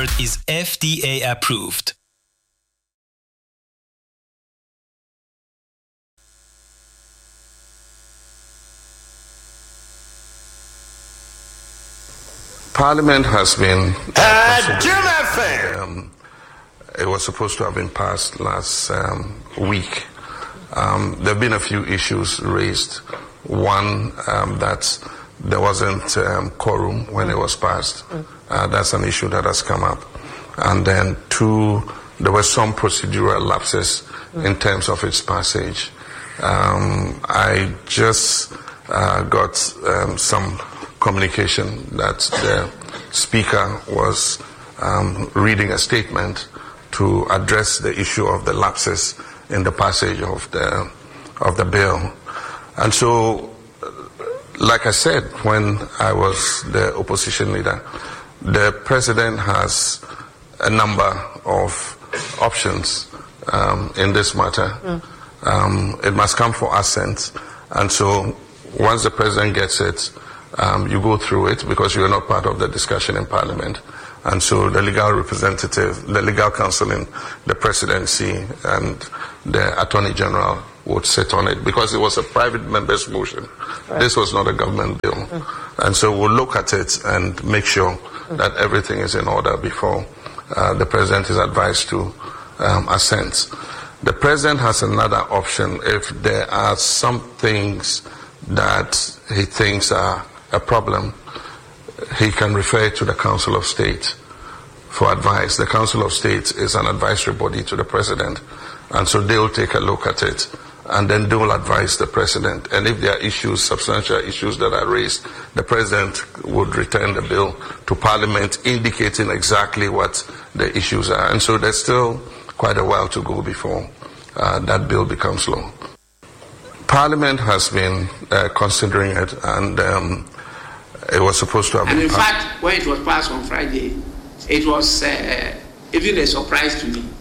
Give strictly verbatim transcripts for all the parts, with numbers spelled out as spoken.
is F D A approved. Parliament has been... Uh, um, it was supposed to have been passed last um, week. Um, there have been a few issues raised. One, um, that there wasn't um, quorum when it was passed. Uh, that's an issue that has come up. And then two, there were some procedural lapses in terms of its passage. Um, I just uh, got um, some communication that the Speaker was um, reading a statement to address the issue of the lapses in the passage of the of the bill. And so, like I said, when I was the opposition leader, the President has a number of options um, in this matter. Mm. Um, it must come for assent. And so, once the President gets it, um, you go through it because you are not part of the discussion in Parliament. And so the legal representative, the legal counsel in the Presidency and the Attorney General would sit on it because it was a private member's motion. Right. This was not a government bill. Mm. And so we'll look at it and make sure mm. that everything is in order before uh, the President is advised to um, assent. The President has another option if there are some things that he thinks are a problem. He can refer to the Council of State for advice. The Council of State is an advisory body to the President, and so they will take a look at it, and then they will advise the President. And if there are issues, substantial issues that are raised, the President would return the bill to Parliament, indicating exactly what the issues are. And so there's still quite a while to go before uh, that bill becomes law. Parliament has been uh, considering it, and um, it was supposed to have and been in passed. fact, when it was passed on Friday, it was uh, even a surprise to me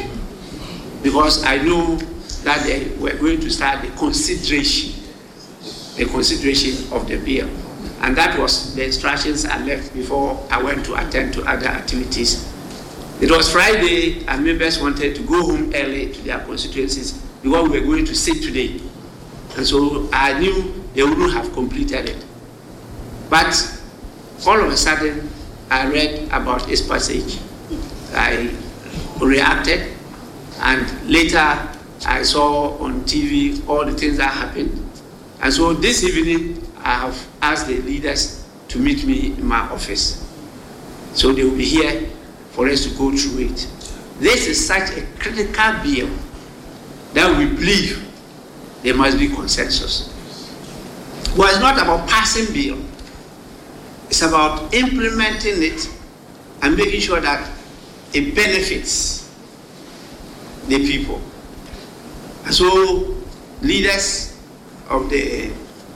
because I knew that they were going to start the consideration, the consideration of the bill, and that was the instructions I left before I went to attend to other activities. It was Friday, and members wanted to go home early to their constituencies because we were going to sit today, and so I knew they wouldn't have completed it. But all of a sudden, I read about its passage. I reacted, and later I saw on T V all the things that happened. And so this evening, I have asked the leaders to meet me in my office. So they will be here for us to go through it. This is such a critical bill that we believe there must be consensus. Well, it's not about passing bill. It's about implementing it and making sure that it benefits the people. And so leaders of the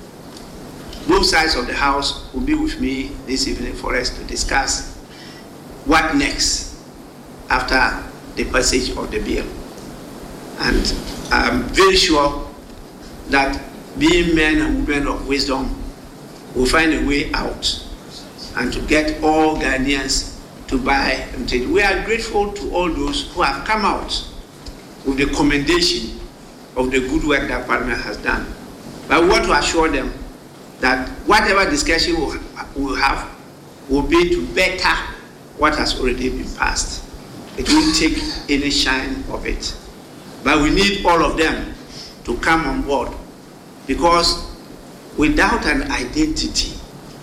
both sides of the House will be with me this evening for us to discuss what next after the passage of the bill. And I'm very sure that being men and women of wisdom will find a way out and to get all Ghanaians to buy and take. We are grateful to all those who have come out with the commendation of the good work that Parliament has done. But we want to assure them that whatever discussion we'll, we'll have will be to better what has already been passed. It won't take any shine of it. But we need all of them to come on board, because without an identity,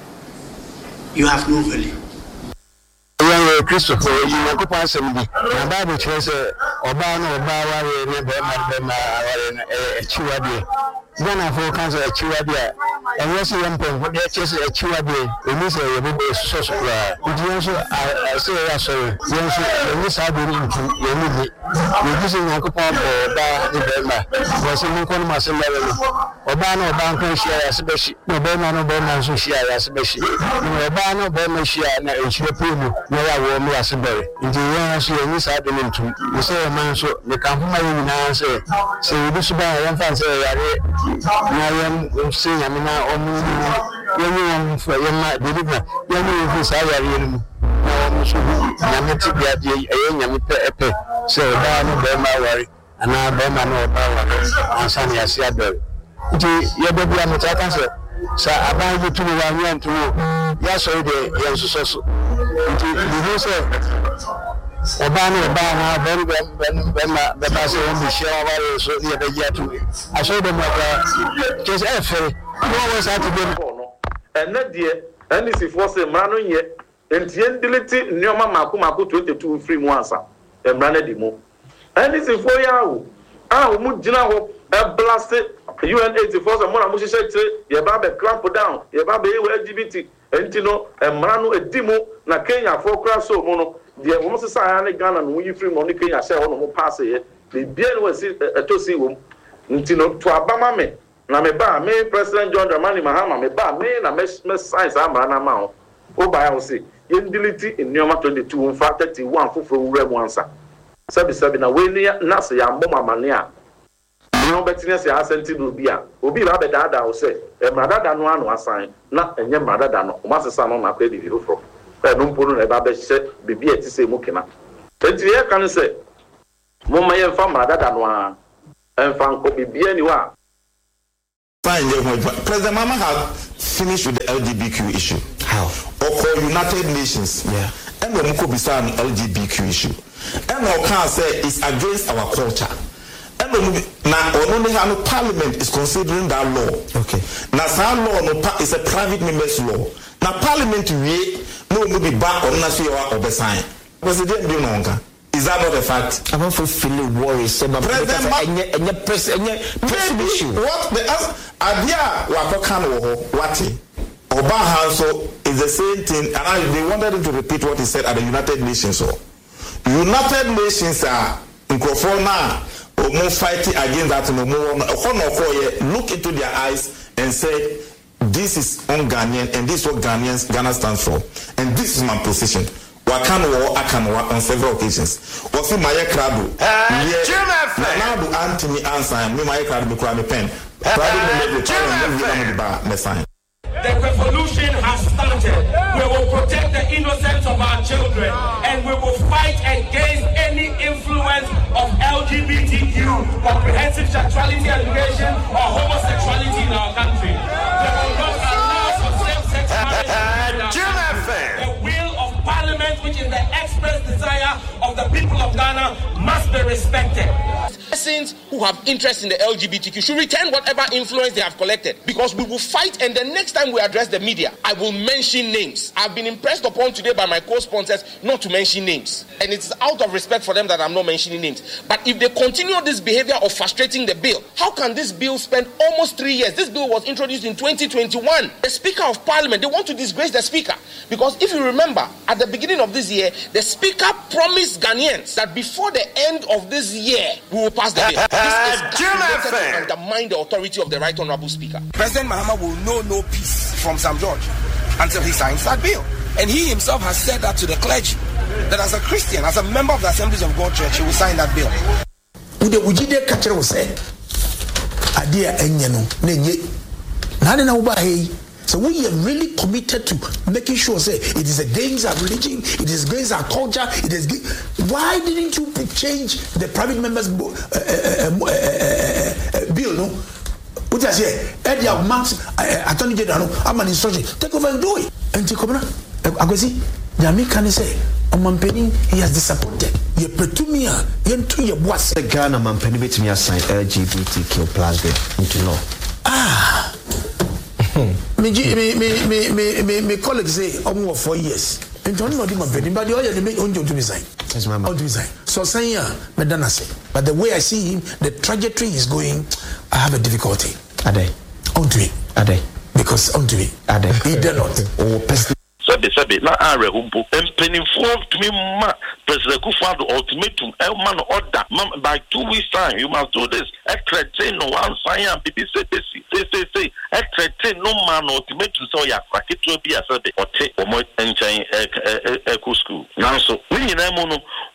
you have no value. Christopher, you know, go pass some the Bible says, Obama, Obama, Bema, a Chiwabi. One of our council at Chiwabi, and also one point, what they just a Chiwabi, the Mister Yabu social. Would you also, I say, sorry, yes, the Miss Abu into Yemi, you're using Nakopa or Bema, was in Mukonma, Obama, Banco share as a best, no Bema, no Bema, so share as a best, no Obama, Bema share, and Chiwapu. Me as a berry. In the years you miss out the name to you say a man so the company now say, so you do so by one fancy. I am saying, I mean, I'm for your deliver. You know, if I so nyame ti bia de e nyame pe epe so ba no be ma wari ana be ma no ba wari ansa ne ase adore nti ye be bia meta kan se sa aban yi tu wa nyan tu ya so de ye so so nti you say oba no ba na ben ben ben ben ma be ba se o share wa so ye be ya tu I show them like just efe no was at be and na de N C four say mra no ye entie delete nneoma mako mako twenty-two free mu ansa emra na di mu N C four ya wo ah mu gina ho e blast U N eighty-four say mo na mo hihye kire ye ba be clamp down ye ba be L G B T enti no emra no edi mu na Kenya for kra so mu no de wo se sa ya ne Ghana no yi free mu ne Kenya share ho no mo pass ye be bia no si etosi wo enti no to abama me na me ba me President John Dramani Mahama me ba me na me me science amra na ma ho o ba ya ho se yendeliti enneoma twenty-two in fact thirty-one foforo wura mu ansa sabi sabi na we ni na se ya mbom amane a no betine se asenti do bia obi ba be dada wo se e mradada no anu asan na enye mradada no o masesa no na kwedi bi foforo e no mpo no na ba be hye bibi eti se mu kena enti ye kan se mo ma ye mfa mradada no a emfa nko bibi ani wa. Fine, President Mama have finished with the L G B T Q issue. How? Or call United Nations. Yeah. And we could be an L G B T Q issue. And our can say it's against our culture. And now only how Parliament is considering that law. Okay. Now some law no is a private members law. Now Parliament we no will be back on national or the sign. President do no. Is that not a fact? I'm not feeling worried. So my president, and your president, what the idea? What can what? Oba Hanso is the same thing, and I, they wanted him to repeat what he said at the United Nations. So, United Nations are in Kofona or more fighting against that. No more. Look into their eyes and say, "This is on Ghanaian, and this is what Ghanaians Ghana stands for, and this is my position." Wakan war akan war on several occasions. What's in my crowd? Now do Anthony answer me my crowd me cry me pen. The revolution has started. We will protect the innocence of our children, and we will fight against any influence of L G B T Q, comprehensive sexuality education, or homosexuality in our country. We will not allow for same-sex marriage. The will of Parliament, which is the express desire of the people of Ghana, must be respected. Persons who have interest in the L G B T Q should return whatever influence they have collected, because we will fight, and the next time we address the media, I will mention names. I've been impressed upon today by my co-sponsors not to mention names, and it's out of respect for them that I'm not mentioning names. But if they continue this behavior of frustrating the bill, how can this bill spend almost three years? This bill was introduced in twenty twenty-one. The Speaker of Parliament, they want to disgrace the Speaker, because if you remember, at the beginning of this year, the Speaker promised Ghanaians that before the end of this year, we will pass the bill. This is calculated to undermine the authority of the Right Honourable Speaker. President Mahama will know no peace from Sam George until he signs that bill. And he himself has said that to the clergy, that as a Christian, as a member of the Assemblies of God Church, he will sign that bill. Ujide kachira will say, "Adia enyeno nenye nane na ubahe." So we are really committed to making sure, say, it is against our religion, it is against our culture, it is. Why didn't you change the private members' uh, uh, uh, uh, uh, bill? No, what I say, Eddie Marks, Attorney General, I'm an instruction. Take over and do it. And Tikobana, Agosi, Yami can say, on Mampeni, he has disappointed. You petumia, you to your boss. The Ghana Mampeni with me assign L G B T Q plus into law. Ah. Me me me me me me colleagues say almost four years. And don't know them very, but the other they make only to resign. Yes, ma'am. To resign. So saying yeah, Medana say. But the way I see him, the trajectory is going. I have a difficulty. Are they? Onto it. Are they? Because onto it. Are they? He did not. Oh, person. Sabe, sabe, na are humpo. Employing for to me, ma President Kufuor ultimatum. El man order. By two weeks time, you must do this. I threaten no one sign. B B C, say, say, say. I threaten no man ultimatum. So ya crack it to be a sabe or take or more enjoying eco school. Now, so we in a mono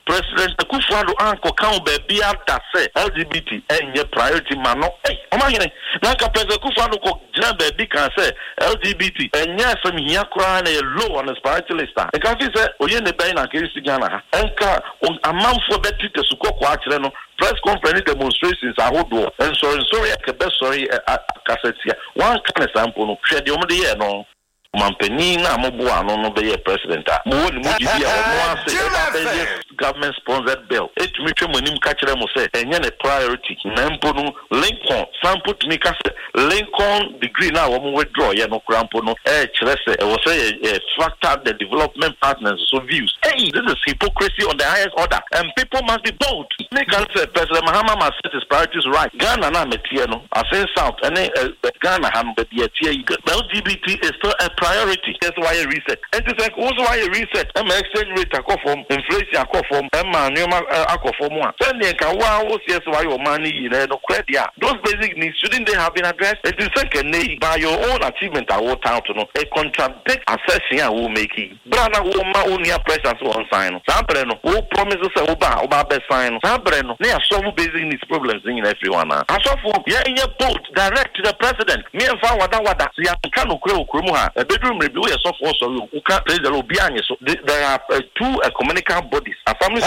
President Akufo-Addo anko kan baby after say L G B T enye priority man no hey omahene nanka President Akufo-Addo ko jina baby kan say L G B T enye some hia kra na low on the priority list e kan fi say oye ne bai na kesi Ghana ha enka amamfo beti tesuko kwa akire no press conference demonstrations ahodo and sorry sorry e be sorry kasetia one kind sample no hwe de omde ye no Mampeni na mobo ano no be president a mo ni mo gidi a mo ase government sponsored bill it me twa monim ka kire mo say enye ne priority na mpo no Lincoln sample to me ka say Lincoln degree na wo mo withdraw ye no krampo no e kire say e wo say factor the development partners so views hey this is hypocrisy on the highest order and people must be bold make can say President Mahama must set his priorities right Ghana na metie no asen south and Ghana ha no be tie L G B T is still a priority. That's why a reset. And it's like also why a reset. I'm exchange rate a from inflation a from Emma Numa a from one. Then they can wow yes why your money you know credit. Those basic needs shouldn't they have been addressed? It is second by your own achievement I will town to know a contradict assessing I will make it. Brother woman only a pressure on sign. Sample no who promises a uba uba best sign. Sample no they are solve basic needs problems in everyone. I saw for yeah in your boat direct to the president. Me and fa wada wada. See I can't ukro ukromuha. Bedroom review is so for so you can't raise the lobian so there are uh, two uh, communicable bodies assembly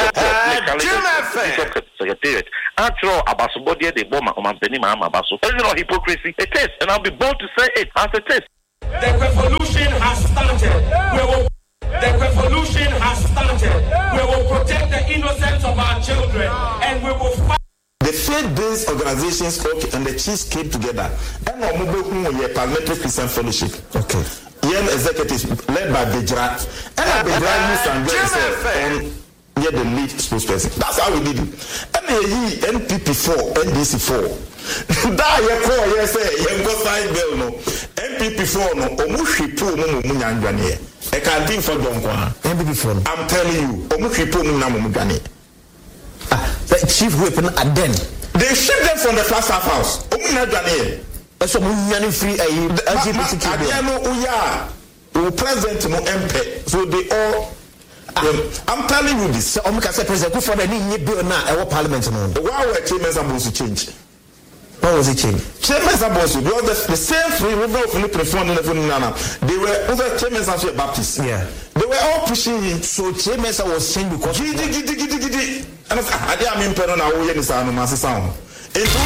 secretariat after all abaso body the bomber on Mampeni Mahama abaso is not hypocrisy it is and I'll be bold to say it as it is the revolution has started we will the revolution has started we will protect the innocence of our children and we will fight. The faith-based organizations and the chiefs came together and our mobile parliamentary Christian fellowship. Okay. Young executives led by Bejra and Bejra used and on yeah the lead spokesperson. That's how we did it. And he N P P four, N D C four. That you call yes you go sign bill no. N P P four no omuhwipo mu mu nyanwane. E can think for don kwa. N P P four. I'm telling you, omuhwipo mu na mu nyanwane. Ah, the chief weapon and then they shipped them from the first half house. Omu nyanwane. So we are free L G B T Q. I know we are. We present no M P. So they all. Um, I'm telling you this. So I'm can say president for the new bill now. Our parliament no. Why were chairmen supposed to change? What was it change? Chairmen supposed to because the, the same free river of Philip reform in the Nana. They were other chairmen as well Baptists. Yeah. They were all pushing it. So chairmen was changed because. Gidi gidi gidi gidi. And I didn't mean pay on our way in the sound. It